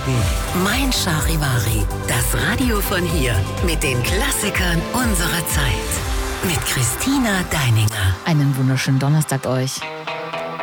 Mein Charivari, das Radio von hier mit den Klassikern unserer Zeit. Mit Christina Deininger. Einen wunderschönen Donnerstag euch.